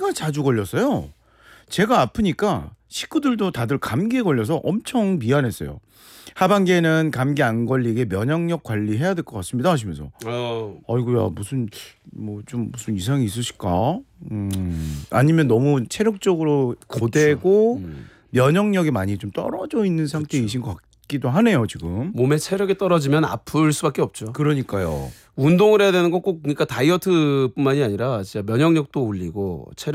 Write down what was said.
감기가 자주 걸렸어요. 제가 아프니까 식구들도 다들 감기에 걸려서 엄청 미안했어요. 하반기에는 감기 안 걸리게 면역력 관리해야 될 것 같습니다 하시면서. 아이고야 무슨 무슨 이상이 있으실까? 아니면 너무 체력적으로 고되고 면역력이 많이 좀 떨어져 있는 상태이신 것 같기도 하네요 지금. 몸의 체력이 떨어지면 아플 수밖에 없죠. 그러니까요. 운동을 해야 되는 건 꼭 그러니까 다이어트뿐만이 아니라 진짜 면역력도 올리고 체력